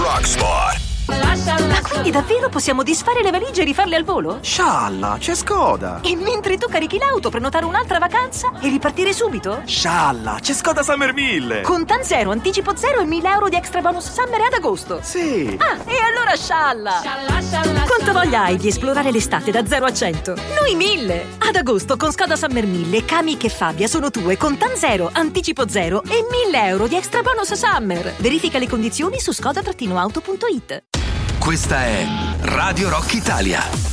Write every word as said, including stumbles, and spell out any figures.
Rockspot. Ma quindi davvero possiamo disfare le valigie e rifarle al volo? Scialla, c'è Skoda. E mentre tu carichi l'auto, prenotare un'altra vacanza e ripartire subito? Scialla, c'è Skoda Summerville. Contan zero, anticipo zero e mille euro di extra bonus summer ad agosto. Sì. Ah, e allora scialla! Quanta voglia hai di esplorare l'estate da zero a cento? Noi mille! Ad agosto con Skoda Summer mille, Kamiq e Fabia sono tue, Contan zero, anticipo zero e mille euro di extra bonus summer. Verifica le condizioni su skoda auto punto it. Questa è Radio Rock Italia.